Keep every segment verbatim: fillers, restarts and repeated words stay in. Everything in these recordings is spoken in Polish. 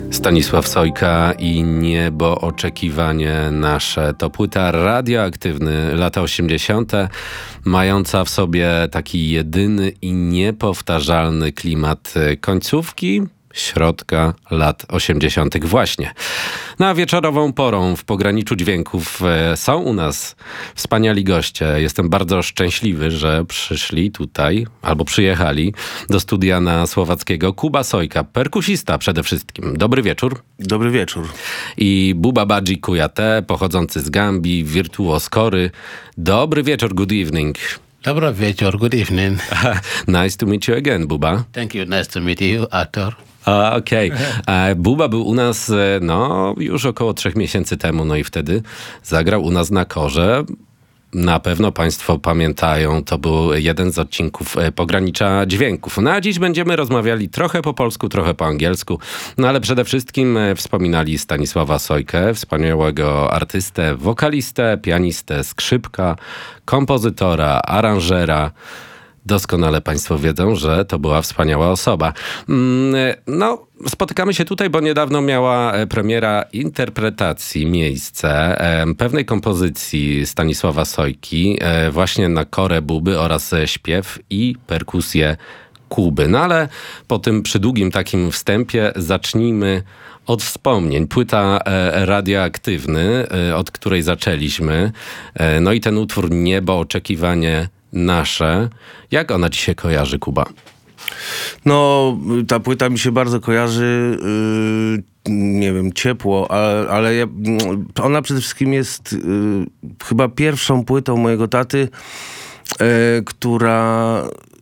Stanisław Sojka i Niebo oczekiwanie nasze. To płyta Radioaktywny, lata osiemdziesiąte, mająca w sobie taki jedyny i niepowtarzalny klimat końcówki, środka lat osiemdziesiątych właśnie. No a wieczorową porą w pograniczu dźwięków są u nas wspaniali goście. Jestem bardzo szczęśliwy, że przyszli tutaj, albo przyjechali do studia na Słowackiego. Kuba Sojka, perkusista przede wszystkim. Dobry wieczór. Dobry wieczór. I Buba Badji Kujate, pochodzący z Gambii, wirtuoz kory. Dobry wieczór, good evening. Dobry wieczór, good evening. Nice to meet you again, Buba. Thank you, nice to meet you, Arthur. Okej. Okay. Buba był u nas no już około trzech miesięcy temu, no i wtedy zagrał u nas na korze. Na pewno Państwo pamiętają, to był jeden z odcinków Pogranicza Dźwięków. No a dziś będziemy rozmawiali trochę po polsku, trochę po angielsku, no ale przede wszystkim wspominali Stanisława Sojkę, wspaniałego artystę, wokalistę, pianistę, skrzypka, kompozytora, aranżera. Doskonale Państwo wiedzą, że to była wspaniała osoba. No, spotykamy się tutaj, bo niedawno miała premiera interpretacji miejsce pewnej kompozycji Stanisława Sojki właśnie na korę Buby oraz śpiew i perkusję Kuby. No ale po tym przydługim takim wstępie zacznijmy od wspomnień. Płyta e, Radioaktywny, e, od której zaczęliśmy. E, no i ten utwór Niebo oczekiwanie nasze. Jak ona ci się kojarzy, Kuba? No, ta płyta mi się bardzo kojarzy, yy, nie wiem, ciepło, ale, ale ja, ona przede wszystkim jest yy, chyba pierwszą płytą mojego taty, yy, która...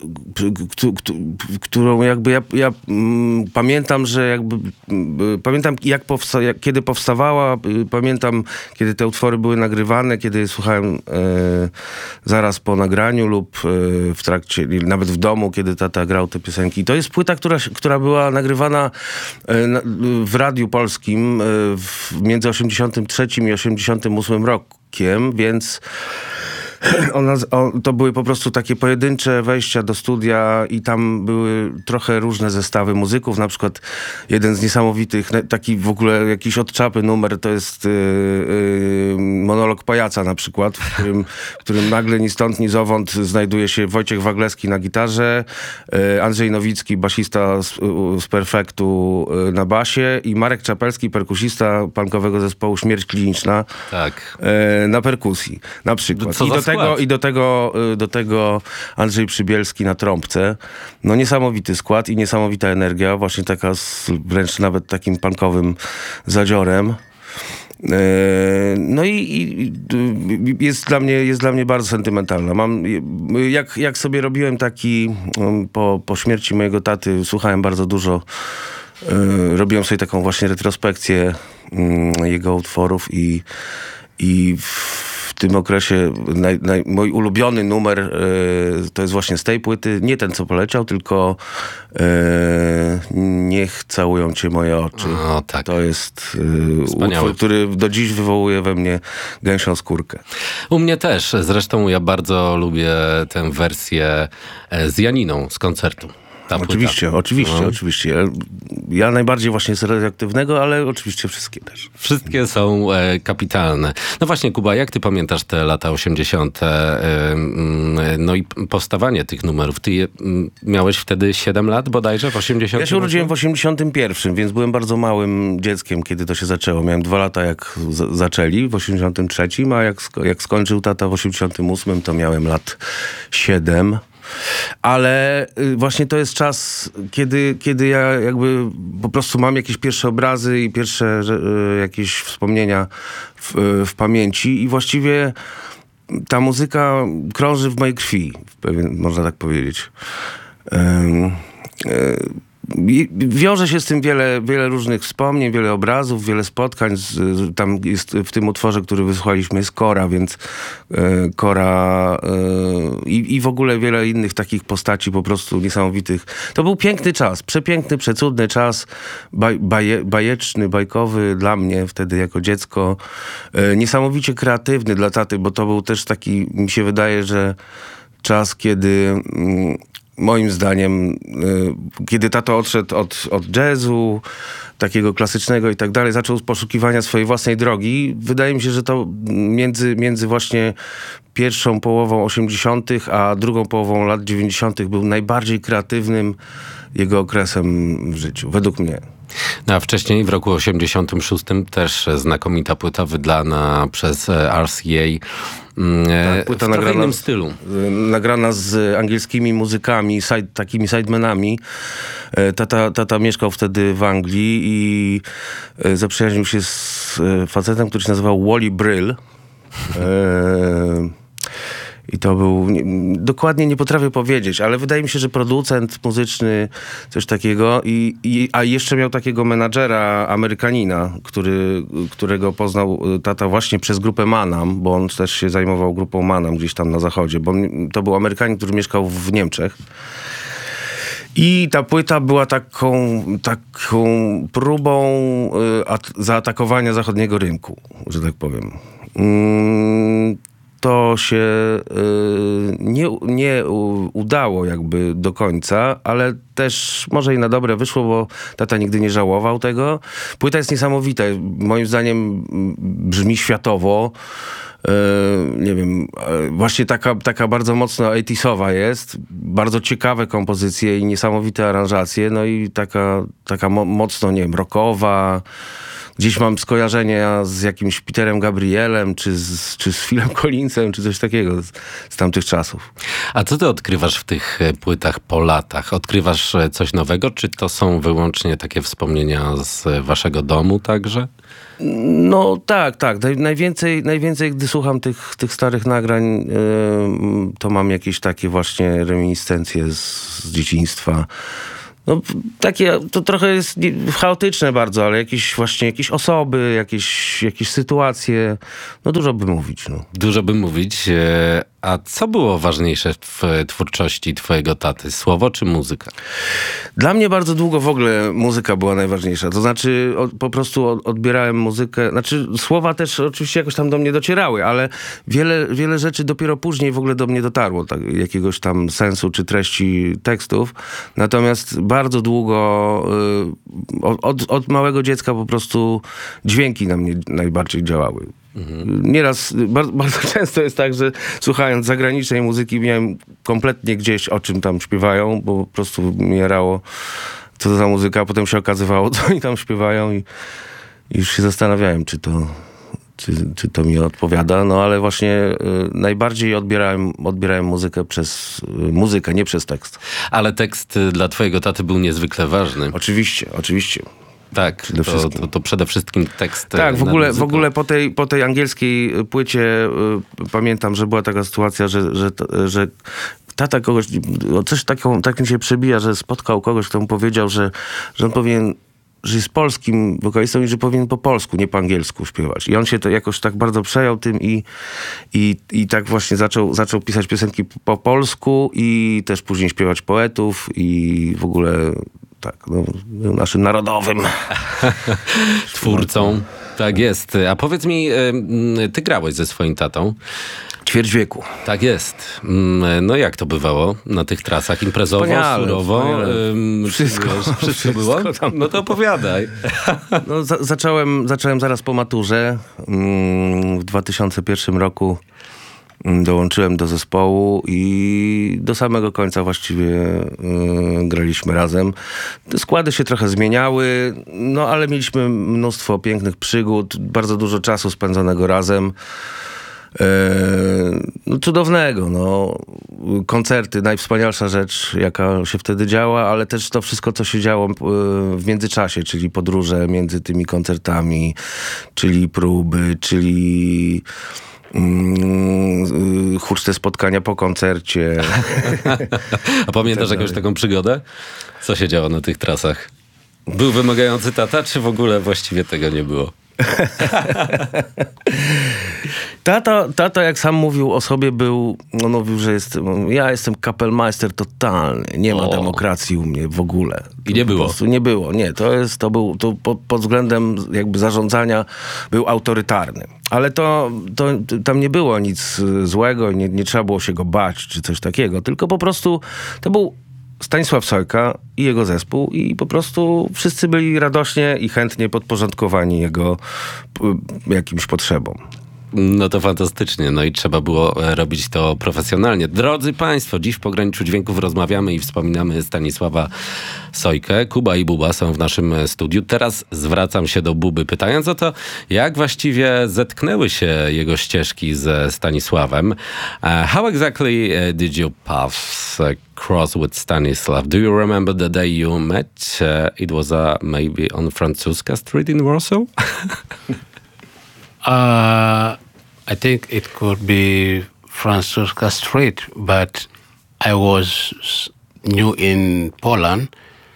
którą jakby ja, ja mm, pamiętam, że jakby y, pamiętam jak powsta- jak, kiedy powstawała, y, pamiętam kiedy te utwory były nagrywane, kiedy słuchałem y, zaraz po nagraniu lub y, w trakcie, nawet w domu, kiedy tata grał te piosenki. To jest płyta, która, która była nagrywana y, na, w Radiu Polskim y, w, między osiemdziesiątym trzecim i osiemdziesiątym ósmym rokiem, więc Ona, o, to były po prostu takie pojedyncze wejścia do studia i tam były trochę różne zestawy muzyków. Na przykład jeden z niesamowitych, taki w ogóle jakiś od czapy numer, to jest yy, yy, monolog pajaca na przykład, w którym, w którym nagle ni stąd, ni zowąd znajduje się Wojciech Wagleski na gitarze, yy, Andrzej Nowicki, basista z, yy, z Perfektu yy, na basie i Marek Czapelski, perkusista punkowego zespołu Śmierć Kliniczna, tak. yy, na perkusji na przykład. Co I do tego, I do tego, do tego Andrzej Przybielski na trąbce. No niesamowity skład i niesamowita energia, właśnie taka z wręcz nawet takim punkowym zadziorem. No i, i jest, dla mnie, jest dla mnie bardzo sentymentalna. Mam, jak, jak sobie robiłem taki, po, po śmierci mojego taty słuchałem bardzo dużo, robiłem sobie taką właśnie retrospekcję jego utworów i, i w tym okresie naj, naj, mój ulubiony numer e, to jest właśnie z tej płyty, nie ten co poleciał, tylko e, Niech całują cię moje oczy. O, tak. To jest e, utwór, który do dziś wywołuje we mnie gęsią skórkę. U mnie też. Zresztą ja bardzo lubię tę wersję z Janiną z koncertu. Oczywiście, płyta. oczywiście, no. oczywiście. Ja najbardziej właśnie z Radioaktywnego, ale oczywiście wszystkie też. Wszystkie są e, kapitalne. No właśnie, Kuba, jak ty pamiętasz te lata osiemdziesiąte e, no i powstawanie tych numerów? Ty je, m, miałeś wtedy siedem lat bodajże w osiemdziesiątym? Ja się urodziłem w osiemdziesiątym pierwszym, więc byłem bardzo małym dzieckiem, kiedy to się zaczęło. Miałem dwa lata, jak z- zaczęli w osiemdziesiątym trzecim, a jak, sk- jak skończył tata w osiemdziesiątym ósmym, to miałem lat siedem. Ale właśnie to jest czas, kiedy, kiedy ja jakby po prostu mam jakieś pierwsze obrazy i pierwsze jakieś wspomnienia w, w pamięci i właściwie ta muzyka krąży w mojej krwi, pewien, można tak powiedzieć. Um, Wiąże się z tym wiele, wiele różnych wspomnień, wiele obrazów, wiele spotkań. Z, tam jest w tym utworze, który wysłuchaliśmy, jest Kora, więc e, Kora e, i, i w ogóle wiele innych takich postaci po prostu niesamowitych. To był piękny czas, przepiękny, przecudny czas, baj, baje, bajeczny, bajkowy dla mnie wtedy jako dziecko. E, niesamowicie kreatywny dla taty, bo to był też taki, mi się wydaje, że czas, kiedy... Mm, moim zdaniem, y, kiedy tato odszedł od, od jazzu, takiego klasycznego i tak dalej, zaczął z poszukiwania swojej własnej drogi. Wydaje mi się, że to między, między właśnie pierwszą połową osiemdziesiątych a drugą połową lat dziewięćdziesiątych był najbardziej kreatywnym jego okresem w życiu, według mnie. No a wcześniej w roku osiemdziesiątym szóstym też znakomita płyta wydana przez R C A. Tak, płyta w trochę innym stylu. Nagrana z angielskimi muzykami, side, takimi sidemenami. Tata, tata mieszkał wtedy w Anglii i zaprzyjaźnił się z facetem, który się nazywał Wally Brill. I to był, nie, dokładnie nie potrafię powiedzieć, ale wydaje mi się, że producent muzyczny, coś takiego, i, i, a jeszcze miał takiego menadżera Amerykanina, który, którego poznał tata właśnie przez grupę Manam, bo on też się zajmował grupą Manam gdzieś tam na zachodzie, bo on, to był Amerykanin, który mieszkał w Niemczech. I ta płyta była taką, taką próbą y, at, zaatakowania zachodniego rynku, że tak powiem. Mm, To się y, nie, nie udało jakby do końca, ale też może i na dobre wyszło, bo tata nigdy nie żałował tego. Płyta jest niesamowita. Moim zdaniem brzmi światowo. Y, nie wiem, y, właśnie taka, taka bardzo mocno osiemdziesiątowa jest. Bardzo ciekawe kompozycje i niesamowite aranżacje. No i taka, taka mo- mocno, nie wiem, rockowa. Gdzieś mam skojarzenia z jakimś Peterem Gabrielem, czy z, czy z Philem Collinsem, czy coś takiego z, z tamtych czasów. A co ty odkrywasz w tych płytach po latach? Odkrywasz coś nowego, czy to są wyłącznie takie wspomnienia z waszego domu także? No tak, tak. Naj, najwięcej, najwięcej, gdy słucham tych, tych starych nagrań, yy, to mam jakieś takie właśnie reminiscencje z, z dzieciństwa. No takie, to trochę jest chaotyczne bardzo, ale jakieś właśnie jakieś osoby, jakieś, jakieś sytuacje, no dużo by mówić. No. Dużo by mówić. A co było ważniejsze w twórczości twojego taty? Słowo czy muzyka? Dla mnie bardzo długo w ogóle muzyka była najważniejsza. To znaczy o, po prostu odbierałem muzykę. Znaczy słowa też oczywiście jakoś tam do mnie docierały, ale wiele, wiele rzeczy dopiero później w ogóle do mnie dotarło. Tak, jakiegoś tam sensu czy treści tekstów. Natomiast bardzo długo y, od, od małego dziecka po prostu dźwięki na mnie najbardziej działały. Mhm. Nieraz, bardzo, bardzo często jest tak, że słuchając zagranicznej muzyki miałem kompletnie gdzieś o czym tam śpiewają, bo po prostu mnie jarało, co to za muzyka, a potem się okazywało, co oni tam śpiewają i, i już się zastanawiałem, czy to, czy, czy to mi odpowiada, no ale właśnie y, najbardziej odbierałem, odbierałem muzykę przez y, muzykę, nie przez tekst. Ale tekst dla twojego taty był niezwykle ważny. Oczywiście, oczywiście. Tak, przede to, to, to przede wszystkim tekst. Tak, w ogóle, w ogóle po tej, po tej angielskiej płycie y, pamiętam, że była taka sytuacja, że, że, że tata kogoś, coś taką, tak mi się przebija, że spotkał kogoś, kto mu powiedział, że, że on powinien, że jest polskim wokalistą i że powinien po polsku, nie po angielsku śpiewać. I on się to jakoś tak bardzo przejął tym i, i, i tak właśnie zaczął, zaczął pisać piosenki po polsku i też później śpiewać poetów i w ogóle tak, no, naszym narodowym twórcą. Tak jest. A powiedz mi, ty grałeś ze swoim tatą? Ćwierć wieku. Tak jest. No jak to bywało na tych trasach? Imprezowo, wspaniale, surowo? Wspaniale. Wszystko. Wiesz, wszystko, wszystko było? Tam. No to opowiadaj. No, za- zacząłem, zacząłem zaraz po maturze. W dwa tysiące pierwszym roku dołączyłem do zespołu i do samego końca właściwie y, graliśmy razem. Te składy się trochę zmieniały, no ale mieliśmy mnóstwo pięknych przygód, bardzo dużo czasu spędzonego razem. E, no, cudownego, no. Koncerty, najwspanialsza rzecz, jaka się wtedy działa, ale też to wszystko, co się działo w międzyczasie, czyli podróże między tymi koncertami, czyli próby, czyli mm, huczne spotkania po koncercie. A pamiętasz jakąś taką przygodę? Co się działo na tych trasach? Był wymagający tata, czy w ogóle właściwie tego nie było? Tata, tata, jak sam mówił o sobie, był, on mówił, że jest, ja jestem kapelmeister totalny, nie ma O. demokracji u mnie w ogóle. I nie To było? Po prostu nie było, nie, to jest, to był, to pod, pod względem jakby zarządzania był autorytarny. Ale to, to tam nie było nic złego, nie, nie trzeba było się go bać, czy coś takiego, tylko po prostu to był Stanisław Sojka i jego zespół i po prostu wszyscy byli radośnie i chętnie podporządkowani jego p- jakimś potrzebom. No to fantastycznie, no i trzeba było robić to profesjonalnie. Drodzy Państwo, dziś w Pograniczu Dźwięków rozmawiamy i wspominamy Stanisława Sojkę. Kuba i Buba są w naszym studiu. Teraz zwracam się do Buby, pytając o to, jak właściwie zetknęły się jego ścieżki ze Stanisławem. Uh, how exactly uh, did you paths uh, cross with Stanisław? Do you remember the day you met? Uh, it was uh, maybe on Francuska Street in Warsaw? Uh, I think it could be Francuska Street, but I was new in Poland,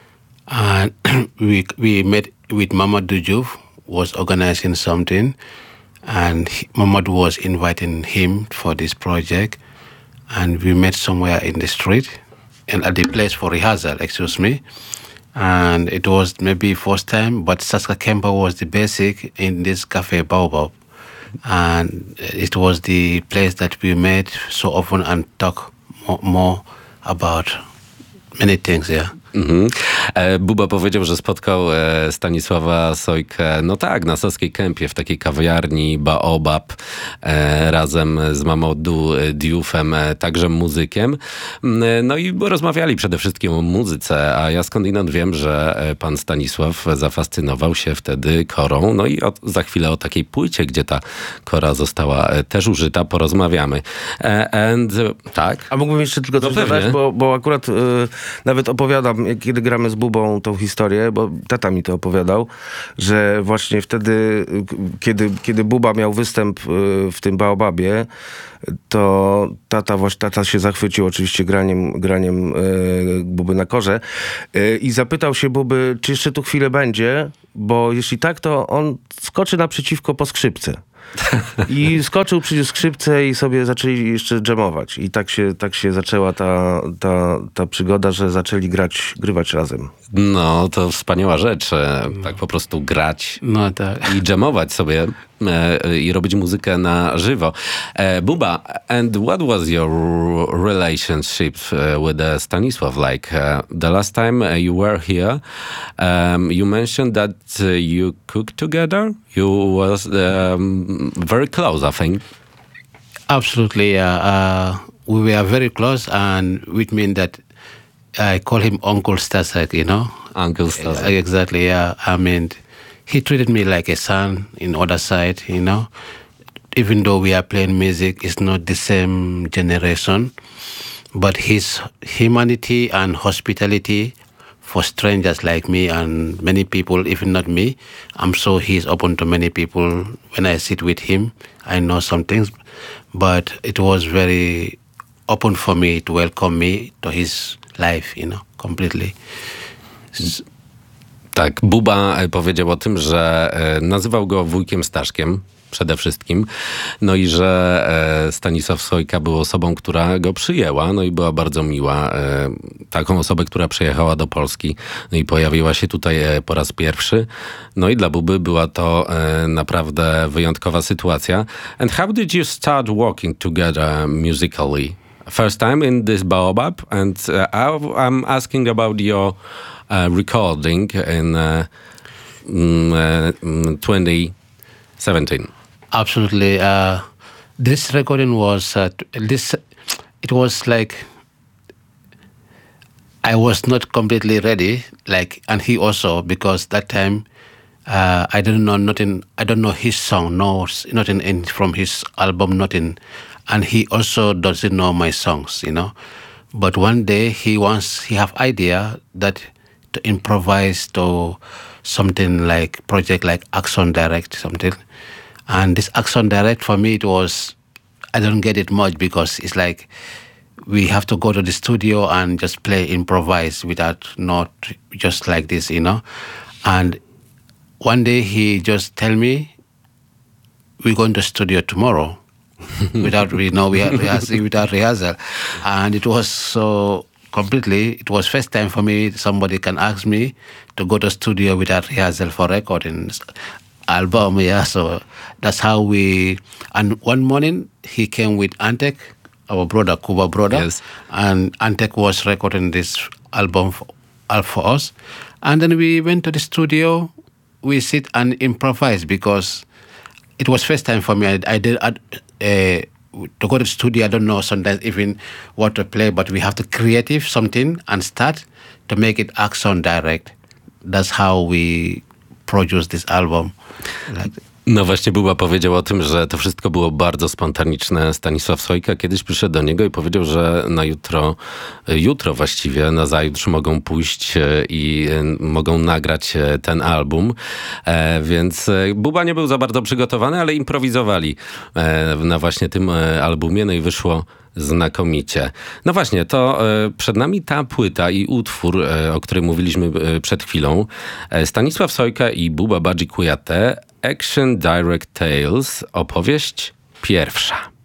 and we we met with Mamadou Diouf, was organizing something, and he, Mamadou was inviting him for this project, and we met somewhere in the street, and at the place for rehearsal, excuse me. And it was maybe first time, but Saska Kemba was the basic in this Cafe Baobab. And it was the place that we met so often and talk more, more about many things, yeah. Mhm. E, Buba powiedział, że spotkał e, Stanisława Sojkę, no tak, na Saskiej Kępie, w takiej kawiarni Baobab, e, razem z Mamadou Dioufem, e, także muzykiem. E, no i rozmawiali przede wszystkim o muzyce, a ja skądinąd wiem, że e, pan Stanisław zafascynował się wtedy korą. No i o, za chwilę o takiej płycie, gdzie ta kora została e, też użyta, porozmawiamy. E, and, tak? A mógłbym jeszcze tylko coś No pewnie. dodać, bo, bo akurat y, nawet opowiadam, kiedy gramy z Bubą tą historię, bo tata mi to opowiadał, że właśnie wtedy, kiedy, kiedy Buba miał występ w tym Baobabie, to tata, właśnie, tata się zachwycił oczywiście graniem, graniem Buby na korze i zapytał się Buby, czy jeszcze tu chwilę będzie, bo jeśli tak, to on skoczy naprzeciwko po skrzypce. I skoczył, przyniósł skrzypce i sobie zaczęli jeszcze dżemować. I tak się, tak się zaczęła ta, ta, ta przygoda, że zaczęli grać, grywać razem. No, to wspaniała rzecz. e, Tak po prostu grać No tak. i dżemować sobie e, i robić muzykę na żywo. E, Buba, and what was your relationship uh, with uh, Stanisław like? Uh, the last time uh, you were here, um, you mentioned that uh, you cooked together. You was um, very close, I think. Absolutely, yeah. Uh, we were very close, and which means that I call him Uncle Stasek, you know? Uncle Stas. Uh, Exactly, yeah. I mean, he treated me like a son in other side, you know? Even though we are playing music, it's not the same generation. But his humanity and hospitality for strangers like me and many people, even not me, I'm sure he's open to many people. When I sit with him, I know some things. But it was very open for me to welcome me to his life, you know, completely. S- Tak, Buba e, powiedział o tym, że e, nazywał go wujkiem Staszkiem przede wszystkim, no i że e, Stanisław Sojka był osobą, która go przyjęła, no i była bardzo miła. E, taką osobę, która przyjechała do Polski, no i pojawiła się tutaj e, po raz pierwszy. No i dla Buby była to e, naprawdę wyjątkowa sytuacja. And how did you start working together musically? First time in this Baobab, and uh, I- I'm asking about your uh, recording in uh, mm, uh, twenty seventeen. Absolutely. Uh, this recording was uh, t- this. It was like I was not completely ready. Like, and he also, because that time uh, I didn't know nothing. I don't know his song, no, s- nothing in from his album, nothing. And he also doesn't know my songs, you know. But one day he wants, he have idea that to improvise to something like project like Action Direct something. And this Action Direct for me, it was, I don't get it much because it's like we have to go to the studio and just play, improvise without not just like this, you know. And one day he just tell me, we're going to studio tomorrow. without we know we had rehearsal, without rehearsal, and it was so completely. It was first time for me. Somebody can ask me to go to studio without rehearsal for recording album. Yeah, so that's how we. And one morning he came with Antek, our brother, Kuba brother, Yes. and Antek was recording this album for, all for us. And then we went to the studio. We sit and improvise because it was first time for me. I, I did uh, to go to the studio. I don't know sometimes even what to play, but we have to creative something and start to make it action direct. That's how we produce this album. Like, no właśnie Buba powiedział o tym, że to wszystko było bardzo spontaniczne. Stanisław Sojka kiedyś przyszedł do niego i powiedział, że na jutro, jutro właściwie, nazajutrz mogą pójść i mogą nagrać ten album. E, więc Buba nie był za bardzo przygotowany, ale improwizowali e, na właśnie tym albumie, no i wyszło znakomicie. No właśnie, to e, przed nami ta płyta i utwór, e, o którym mówiliśmy e, przed chwilą. E, Stanisław Sojka i Buba Badzi Kujate, Action Direct Tales, opowieść pierwsza.